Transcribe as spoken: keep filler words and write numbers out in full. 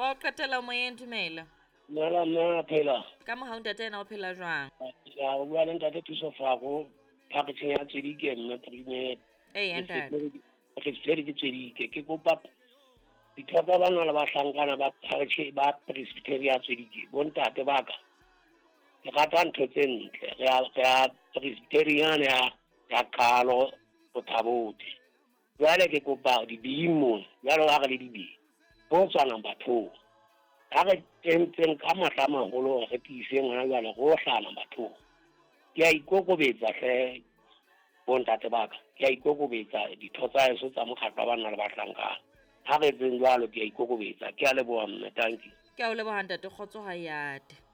wa o qetela moyeng Dumela Nala nna phela. ka mohau ntate ena o phela jwang Ya o bua le ntate Thuso Fago packaging ya tsedike mme premier. ei ntate Ke tsere ke tsedike ke kopa ditho tsa bana le bahlankana ba package ba Presbyteria tsedike bontate baka. Ke rata ntho tse ntle re a re a Presbyterian ya ya Kalo Bothaboti. Jwale ke kopa dibimo jwale ga le dibi go tswana batho ga re tentseng ka matla maholo re tise ngwana jwale go hlana batho ke a ikokobetsa hle bontate baka ke a ikokobetsa ditho tsa eso tsa mokgatlo ba nna le bahlankana ha re tseng jwalo ke a ikokobetsa ke a leboha mme thank you ke a o leboha ntate kgotso ha yate